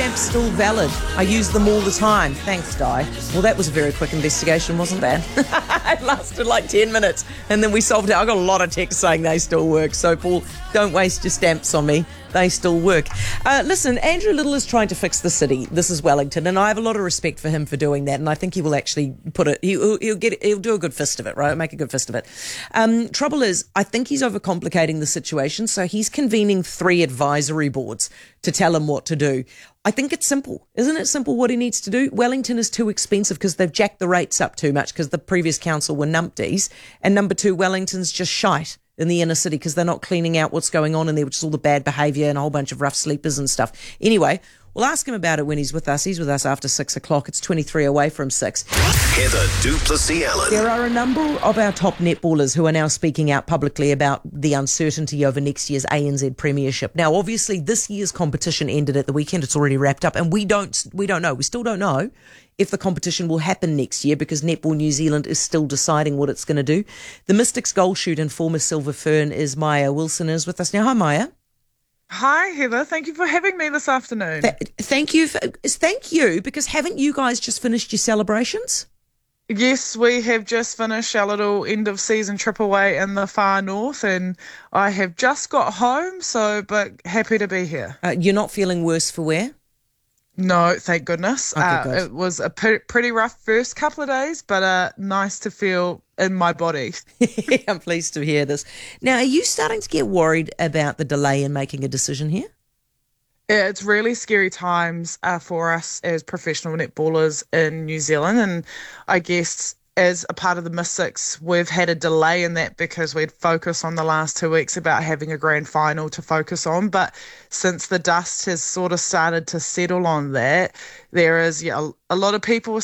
stamps still valid? I use them all the time. Thanks, Di. Well, that was a very quick investigation, wasn't that? It lasted like 10 minutes, and then we solved it. I got a lot of texts saying they still work. So, Paul, don't waste your stamps on me. They still work. Listen, Andrew Little is trying to fix the city. This is Wellington, and I have a lot of respect for him for doing that, and I think he will actually put it. He'll do a good fist of it, right? Make a good fist of it. Trouble is, I think he's overcomplicating the situation, so he's convening 3 advisory boards to tell him what to do. I think it's simple. Isn't it simple what he needs to do? Wellington is too expensive because they've jacked the rates up too much because the previous council were numpties. And number 2, Wellington's just shite in the inner city because they're not cleaning out what's going on in there, which is all the bad behaviour and a whole bunch of rough sleepers and stuff. Anyway, we'll ask him about it when he's with us. He's with us after 6 o'clock. It's 23 away from 6. Heather du Plessis-Allen. There are a number of our top netballers who are now speaking out publicly about the uncertainty over next year's ANZ Premiership. Now, obviously, this year's competition ended at the weekend. It's already wrapped up, and we don't know. We still don't know if the competition will happen next year because Netball New Zealand is still deciding what it's going to do. The Mystics goal shoot and former Silver Fern is Maya Wilson is with us now. Hi, Maya. Hi, Heather. Thank you for having me this afternoon. Thank you, because haven't you guys just finished your celebrations? Yes, we have just finished our little end-of-season trip away in the far north, and I have just got home, but happy to be here. You're not feeling worse for wear? No, thank goodness. Okay, good. It was a pretty rough first couple of days, but nice to feel in my body. I'm pleased to hear this. Now, are you starting to get worried about the delay in making a decision here? Yeah, it's really scary times for us as professional netballers in New Zealand, and I guess as a part of the Mystics, we've had a delay in that because we'd focused on the last 2 weeks about having a grand final to focus on. But since the dust has sort of started to settle on that, there is a lot of people